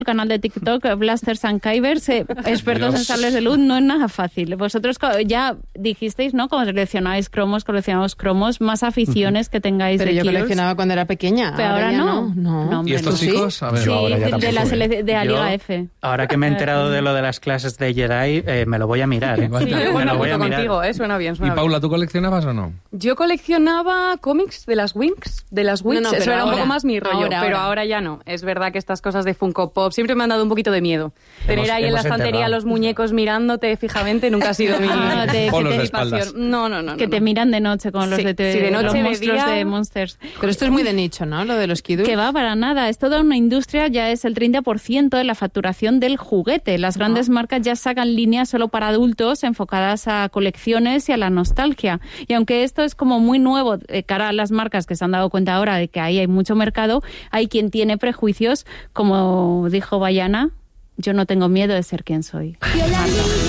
el canal de TikTok Blasters and Kybers, expertos en sables de luz, no es nada fácil. Vosotros ya dijisteis, ¿no? Como coleccionáis cromos, más aficiones que tengáis. Pero de yo Keywords. Coleccionaba cuando era pequeña. Pero ahora no. No. ¿Y estos chicos? A ver, Sí, ahora ya de la tampoco. de la Liga F. Ahora que me he enterado de lo de las clases de Jedi, me lo voy a mirar. Sí, yo me lo voy a mirar. contigo, suena bien. ¿Y Paula, tú coleccionabas o no? Yo coleccionaba cómics de las Winx, No, eso pero era un ahora, poco más mi rollo, pero ahora. ahora ya no. Es verdad que estas cosas de Funko Pop siempre me han dado un poquito de miedo. Tener ahí en la estantería enterrado. los muñecos mirándote fijamente nunca ha sido mi Polos de mi espaldas. pasión. No. Que te miran de noche con los Sí, de sí, de noche, los de monstruos día. de Monsters. Pero esto es muy de nicho, ¿no? Lo de los Kidult. Que va para nada, es toda una industria, ya es el 30% de la facturación del juguete. Las grandes marcas ya sacan líneas solo para adultos enfocadas a colecciones y a la nostalgia. Y aunque esto es como muy nuevo cara a las marcas que se han dado cuenta ahora de que ahí hay mucho mercado, hay quien tiene prejuicios, como dijo Bayana, yo no tengo miedo de ser quien soy.